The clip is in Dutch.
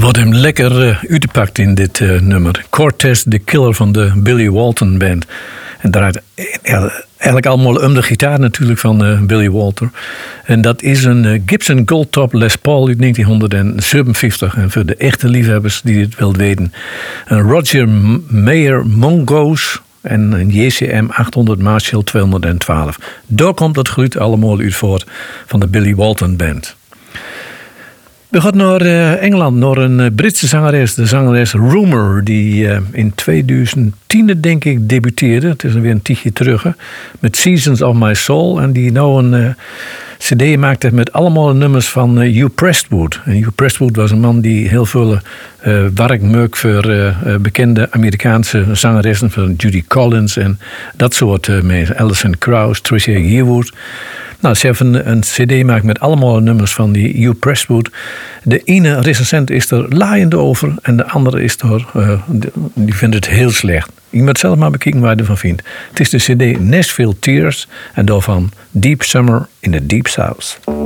wordt hem lekker uitgepakt in dit nummer. Cortez the Killer van de Billy Walton Band. En draait eigenlijk allemaal om de gitaar natuurlijk van Billy Walter. En dat is een Gibson Goldtop Les Paul uit 1957. En voor de echte liefhebbers die het willen weten. Een Roger Mayer Mongoose en een JCM 800 Marshall 212. Daar komt het geluid allemaal uit voort van de Billy Walton Band. We gaan naar Engeland, naar een Britse zangeres, de zangeres Rumour, die in 2010 denk ik debuteerde. Het is weer een tijdje terug, met Seasons of My Soul. En die nou een cd maakte met allemaal nummers van Hugh Prestwood. En Hugh Prestwood was een man die heel veel werk maakte voor bekende Amerikaanse zangeressen, van Judy Collins en dat soort mensen. Alison Krauss, Tricia Yearwood. Nou, ze hebben een cd gemaakt met allemaal nummers van die Hugh Prestwood. De ene recensent is er laaiend over en de andere is er, die vindt het heel slecht. Je moet zelf maar bekijken waar je ervan vindt. Het is de cd Nashville Tears en daarvan Deep Summer in the Deep South.